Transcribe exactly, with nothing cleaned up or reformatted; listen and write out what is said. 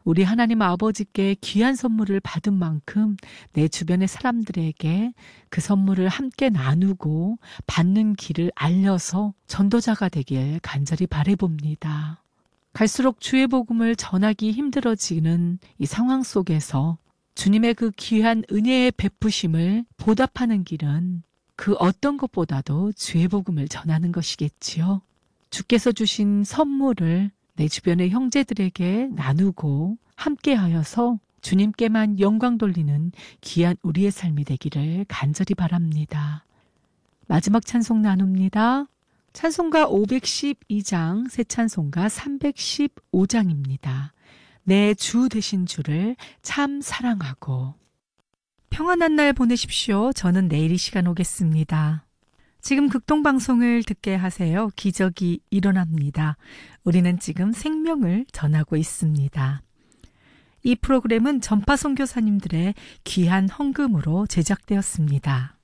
우리 하나님 아버지께 귀한 선물을 받은 만큼 내 주변의 사람들에게 그 선물을 함께 나누고 받는 길을 알려서 전도자가 되길 간절히 바라봅니다. 갈수록 주의 복음을 전하기 힘들어지는 이 상황 속에서 주님의 그 귀한 은혜의 베푸심을 보답하는 길은 그 어떤 것보다도 주의 복음을 전하는 것이겠지요. 주께서 주신 선물을 내 주변의 형제들에게 나누고 함께하여서 주님께만 영광 돌리는 귀한 우리의 삶이 되기를 간절히 바랍니다. 마지막 찬송 나눕니다. 찬송가 오백십이 장, 새 찬송가 삼백십오 장입니다. 내 주 되신 주를 참 사랑하고. 평안한 날 보내십시오. 저는 내일 이 시간 오겠습니다. 지금 극동방송을 듣게 하세요. 기적이 일어납니다. 우리는 지금 생명을 전하고 있습니다. 이 프로그램은 전파 선교사님들의 귀한 헌금으로 제작되었습니다.